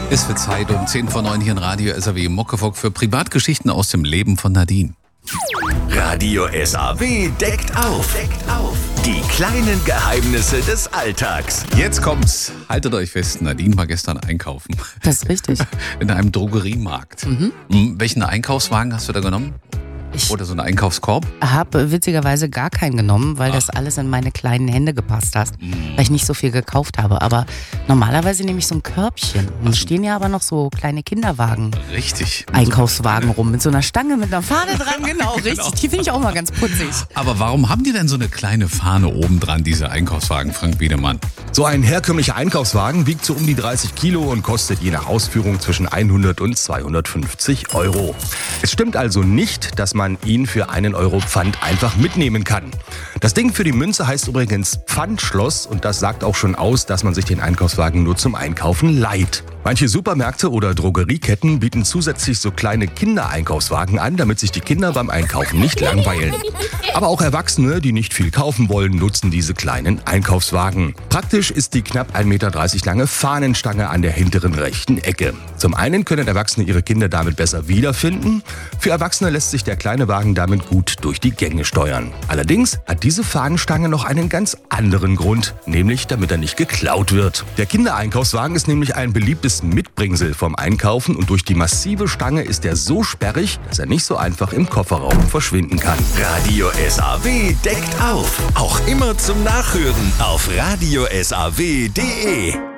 Es wird Zeit um 10 vor 9 hier in Radio SAW Muckefuck für Privatgeschichten aus dem Leben von Nadine. Radio SAW deckt auf. Die kleinen Geheimnisse des Alltags. Jetzt kommt's. Haltet euch fest, Nadine war gestern einkaufen. Das ist richtig. In einem Drogeriemarkt. Welchen Einkaufswagen hast du da genommen? Oder so einen Einkaufskorb? Habe witzigerweise gar keinen genommen, weil das alles in meine kleinen Hände gepasst hat, weil ich nicht so viel gekauft habe. Aber normalerweise nehme ich so ein Körbchen. Und es stehen ja aber noch so kleine Kinderwagen. Richtig. Einkaufswagen rum mit so einer Stange mit einer Fahne dran, genau, richtig. Die finde ich auch mal ganz putzig. Aber warum haben die denn so eine kleine Fahne oben dran, diese Einkaufswagen, Frank Wiedemann? So ein herkömmlicher Einkaufswagen wiegt so um die 30 Kilo und kostet je nach Ausführung zwischen 100 und 250 Euro. Es stimmt also nicht, dass man ihn für 1 Euro Pfand einfach mitnehmen kann. Das Ding für die Münze heißt übrigens Pfandschloss und das sagt auch schon aus, dass man sich den Einkaufswagen nur zum Einkaufen leiht. Manche Supermärkte oder Drogerieketten bieten zusätzlich so kleine Kindereinkaufswagen an, damit sich die Kinder beim Einkaufen nicht langweilen. Aber auch Erwachsene, die nicht viel kaufen wollen, nutzen diese kleinen Einkaufswagen. Praktisch ist die knapp 1,30 Meter lange Fahnenstange an der hinteren rechten Ecke. Zum einen können Erwachsene ihre Kinder damit besser wiederfinden. Für Erwachsene lässt sich der kleine Wagen damit gut durch die Gänge steuern. Allerdings hat diese Fahnenstange noch einen ganz anderen Grund, nämlich damit er nicht geklaut wird. Der Kindereinkaufswagen ist nämlich ein beliebtes Mitbringsel vom Einkaufen und durch die massive Stange ist er so sperrig, dass er nicht so einfach im Kofferraum verschwinden kann. Radio SAW deckt auf. Auch immer zum Nachhören auf radiosaw.de.